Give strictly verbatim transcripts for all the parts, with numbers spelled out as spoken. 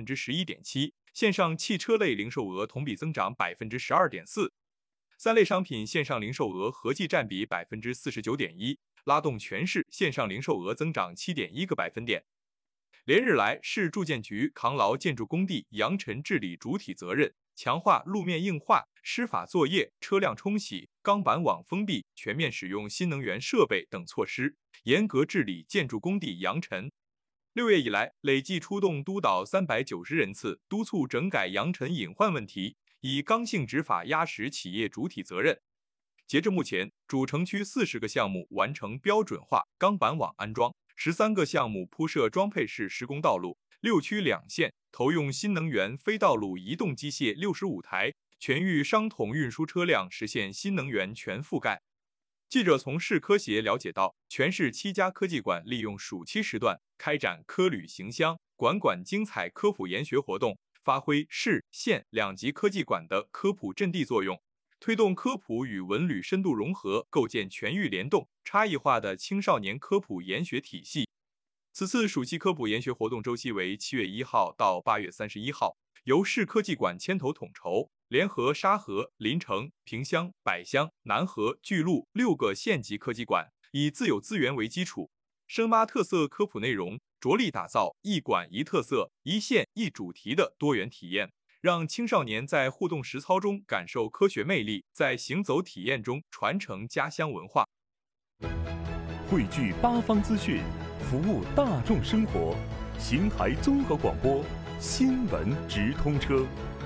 分之十一点七，线上汽车类零售额同比增长百分之十二点四，三类商品线上零售额合计占比百分之四十九点一，拉动全市线上零售额增长七点一个百分点。连日来，市住建局扛牢建筑工地扬尘治理主体责任，强化路面硬化、施法作业、车辆冲洗、钢板网封闭、全面使用新能源设备等措施，严格治理建筑工地扬尘。六月以来，累计出动督导三百九十人次，督促整改扬尘隐患问题，以刚性执法压实企业主体责任。截至目前，主城区四十个项目完成标准化钢板网安装，十三个项目铺设装配式施工道路，六区两县投用新能源非道路移动机械六十五台，全域商统运输车辆实现新能源全覆盖。记者从市科协了解到，全市七家科技馆利用暑期时段开展科旅行乡、馆馆精彩科普研学活动，发挥市县两级科技馆的科普阵地作用，推动科普与文旅深度融合，构建全域联动、差异化的青少年科普研学体系。此次暑期科普研学活动周期为七月一号到八月三十一号，由市科技馆牵头统筹，联合沙河、临城、萍乡、百乡、南河、巨鹿六个县级科技馆，以自有资源为基础，深挖特色科普内容，着力打造一馆一特色、一县一主题的多元体验，让青少年在互动实操中感受科学魅力，在行走体验中传承家乡文化。 汇聚八方资讯，服务大众生活，邢台综合广播新闻直通车。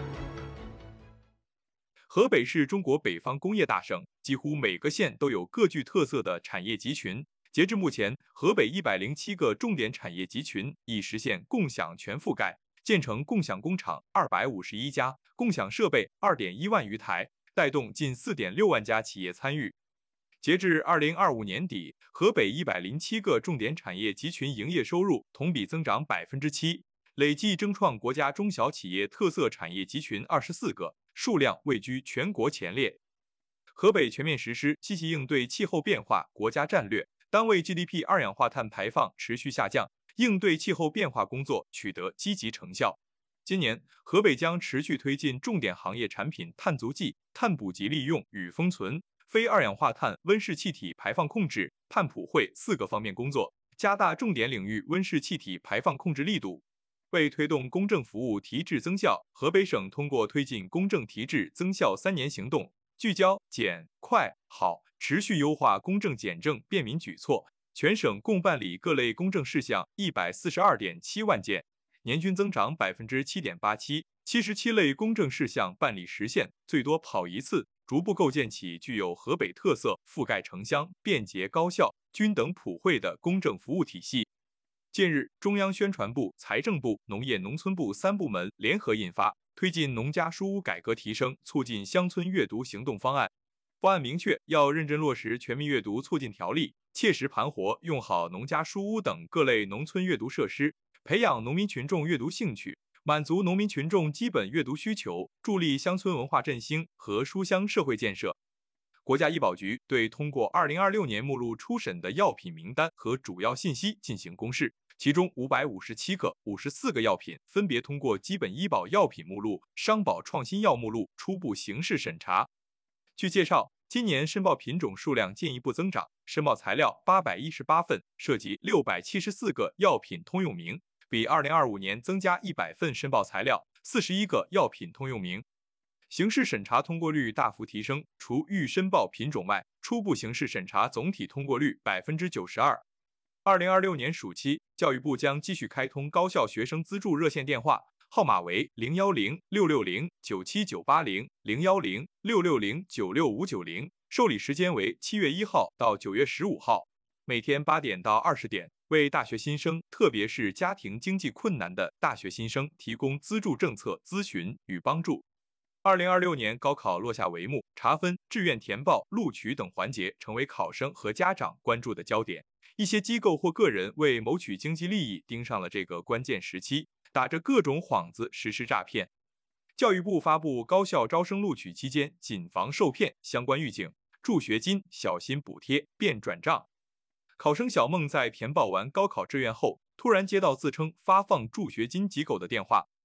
河北是中国北方工业大省，几乎每个县都有各具特色的产业集群。截至目前，河北一百零七个重点产业集群已实现共享全覆盖，建成共享工厂二百五十一家，共享设备 二点一万余台，带动近 四点六万家企业参与。截至二零二五年底，河北一百零七个重点产业集群营业收入同比增长 百分之七， 累计争创国家中小企业特色产业集群二十四个，数量位居全国前列。河北全面实施积极应对气候变化国家战略，单位 G D P 二氧化碳排放持续下降，应对气候变化工作取得积极成效。今年，河北将持续推进重点行业产品碳足迹、碳捕集利用与封存、非二氧化碳温室气体排放控制、碳普惠四个方面工作，加大重点领域温室气体排放控制力度。为推动公证服务提质增效，河北省通过推进公证提质增效三年行动，聚焦简、快、好，持续优化公证简政便民举措，全省共办理各类公证事项 一百四十二点七万件，年均增长 百分之七点八七， 七十七类公证事项办理实现最多跑一次，逐步构建起具有河北特色、覆盖城乡、便捷高效、均等普惠的公证服务体系。近日，中央宣传部、财政部、农业农村部三部门联合印发《推进农家书屋改革提升，促进乡村阅读行动方案》。方案明确，要认真落实全民阅读促进条例，切实盘活用好农家书屋等各类农村阅读设施，培养农民群众阅读兴趣，满足农民群众基本阅读需求，助力乡村文化振兴和书香社会建设。国家医保局对通过二零二六年目录初审的药品名单和主要信息进行公示，其中五百五十七个、五十四个药品分别通过基本医保药品目录、商保创新药目录初步形式审查。据介绍，今年申报品种数量进一步增长，申报材料八百一十八份，涉及六百七十四个药品通用名，比二零二五年增加一百份申报材料，四十一个药品通用名。形式审查通过率大幅提升，除预申报品种外，初步形式审查总体通过率 百分之九十二。二零二六年暑期，教育部将继续开通高校学生资助热线电话，号码为零一零六六零九七九八零、零一零六六零九六五九零，受理时间为七月一号到九月十五号，每天八点到二十点，为大学新生，特别是家庭经济困难的大学新生提供资助政策咨询与帮助。二零二六年高考落下帷幕，查分、志愿填报、录取等环节成为考生和家长关注的焦点。一些机构或个人为谋取经济利益盯上了这个关键时期，打着各种幌子实施诈骗。教育部发布高校招生录取期间谨防受骗相关预警，助学金小心补贴变转账。考生小孟在填报完高考志愿后，突然接到自称发放助学金机构的电话，